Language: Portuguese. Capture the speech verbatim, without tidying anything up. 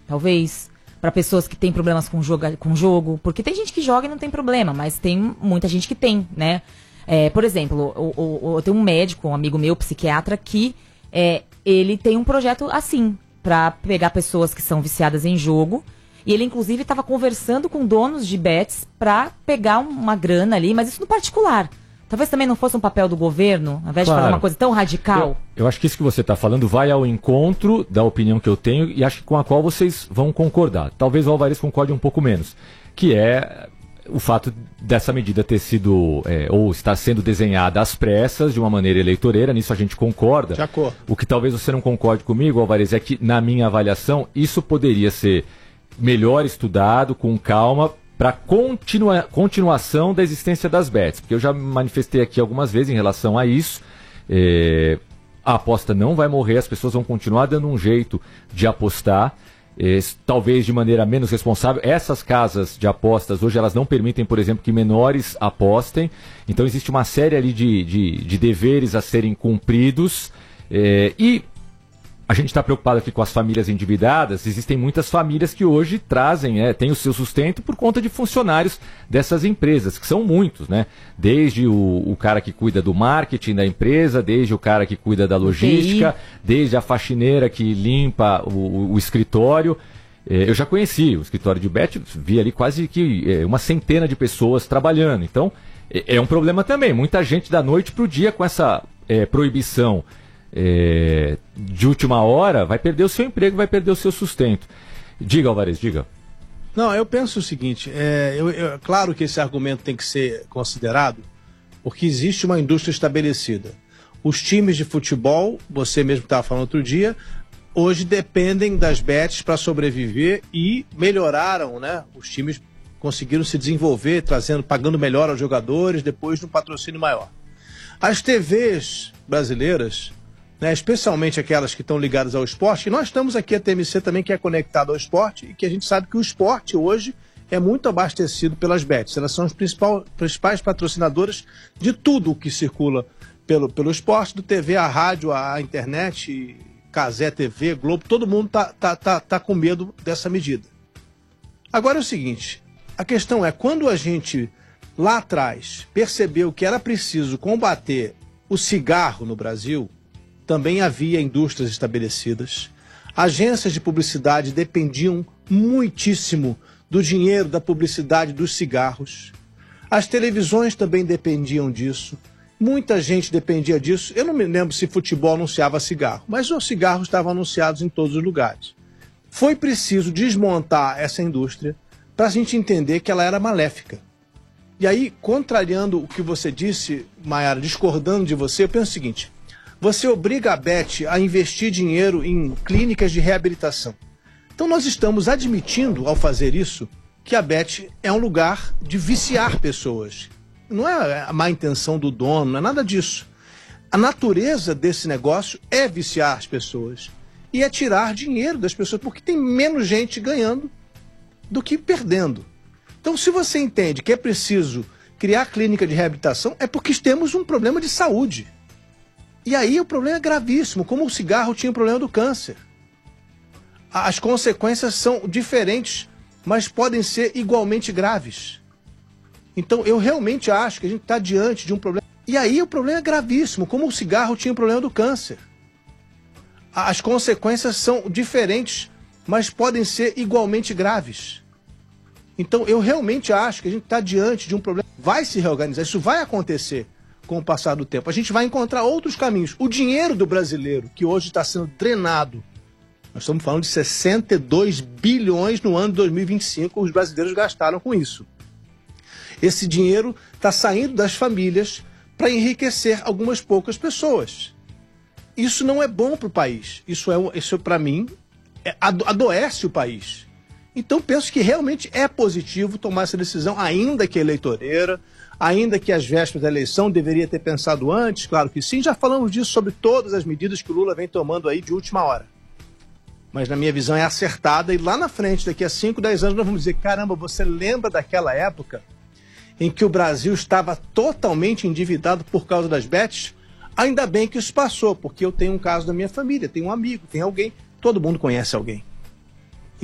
talvez. Para pessoas que têm problemas com jogo, com jogo. Porque tem gente que joga e não tem problema, mas tem muita gente que tem, né? É, por exemplo, o, o, eu tenho um médico, um amigo meu, psiquiatra, que é, ele tem um projeto assim, para pegar pessoas que são viciadas em jogo. E ele, inclusive, estava conversando com donos de bets para pegar uma grana ali, mas isso no particular. Talvez também não fosse um papel do governo, ao invés claro. de falar uma coisa tão radical. Eu, eu acho que isso que você está falando vai ao encontro da opinião que eu tenho e acho que com a qual vocês vão concordar. Talvez o Alvarez concorde um pouco menos, que é o fato dessa medida ter sido, é, ou estar sendo desenhada às pressas, de uma maneira eleitoreira, nisso a gente concorda. De acordo. O que talvez você não concorde comigo, Alvarez, é que, na minha avaliação, isso poderia ser melhor estudado, com calma, para continua, continuação da existência das bets, porque eu já me manifestei aqui algumas vezes em relação a isso. É, a aposta não vai morrer, as pessoas vão continuar dando um jeito de apostar, é, talvez de maneira menos responsável. Essas casas de apostas hoje elas não permitem, por exemplo, que menores apostem, então existe uma série ali de, de, de deveres a serem cumpridos, é, e a gente está preocupado aqui com as famílias endividadas. Existem muitas famílias que hoje trazem, é, têm o seu sustento por conta de funcionários dessas empresas, que são muitos, né? Desde o, o cara que cuida do marketing da empresa, desde o cara que cuida da logística, desde a faxineira que limpa o, o, o escritório. É, eu já conheci o escritório de Bet, vi ali quase que é, uma centena de pessoas trabalhando. Então, é, é um problema também. Muita gente da noite para o dia com essa é, proibição É, de última hora, vai perder o seu emprego, vai perder o seu sustento. Diga, Alvarez, diga. Não, eu penso o seguinte, é, eu, eu, claro que esse argumento tem que ser considerado, porque existe uma indústria estabelecida. Os times de futebol, você mesmo estava falando outro dia, hoje dependem das bets para sobreviver e melhoraram, né? Os times conseguiram se desenvolver, trazendo, pagando melhor aos jogadores, depois de um patrocínio maior. As T Vs brasileiras, né, especialmente aquelas que estão ligadas ao esporte, e nós estamos aqui, a T M C também, que é conectada ao esporte, e que a gente sabe que o esporte hoje é muito abastecido pelas bets. Elas são as principal, principais patrocinadoras de tudo o que circula pelo, pelo esporte, do T V, a rádio, a internet, Cazé T V, Globo, todo mundo está tá, tá, tá com medo dessa medida. Agora é o seguinte, a questão é, quando a gente lá atrás percebeu que era preciso combater o cigarro no Brasil, também havia indústrias estabelecidas. Agências de publicidade dependiam muitíssimo do dinheiro da publicidade dos cigarros. As televisões também dependiam disso. Muita gente dependia disso. Eu não me lembro se futebol anunciava cigarro, mas os cigarros estavam anunciados em todos os lugares. Foi preciso desmontar essa indústria para a gente entender que ela era maléfica. E aí, contrariando o que você disse, Mayara, discordando de você, eu penso o seguinte: você obriga a Bet a investir dinheiro em clínicas de reabilitação. Então nós estamos admitindo, ao fazer isso, que a Bet é um lugar de viciar pessoas. Não é a má intenção do dono, não é nada disso. A natureza desse negócio é viciar as pessoas e é tirar dinheiro das pessoas, porque tem menos gente ganhando do que perdendo. Então, se você entende que é preciso criar clínica de reabilitação, é porque temos um problema de saúde. E aí o problema é gravíssimo, como o cigarro tinha o problema do câncer. As consequências são diferentes, mas podem ser igualmente graves. Então eu realmente acho que a gente está diante de um problema. E aí o problema é gravíssimo, como o cigarro tinha o problema do câncer. As consequências são diferentes, mas podem ser igualmente graves. Então eu realmente acho que a gente está diante de um problema. Vai se reorganizar, isso vai acontecer com o passar do tempo. A gente vai encontrar outros caminhos. O dinheiro do brasileiro, que hoje está sendo drenado, nós estamos falando de sessenta e dois bilhões no ano de dois mil e vinte e cinco, os brasileiros gastaram com isso. Esse dinheiro está saindo das famílias para enriquecer algumas poucas pessoas. Isso não é bom para o país. Isso, é, isso para mim, é, adoece o país. Então penso que realmente é positivo tomar essa decisão, ainda que eleitoreira, ainda que às vésperas da eleição deveria ter pensado antes, claro que sim. Já falamos disso, sobre todas as medidas que o Lula vem tomando aí de última hora. Mas na minha visão é acertada, e lá na frente, daqui a cinco, dez anos, nós vamos dizer: caramba, você lembra daquela época em que o Brasil estava totalmente endividado por causa das bets? Ainda bem que isso passou, porque eu tenho um caso da minha família, tenho um amigo, tenho alguém, todo mundo conhece alguém.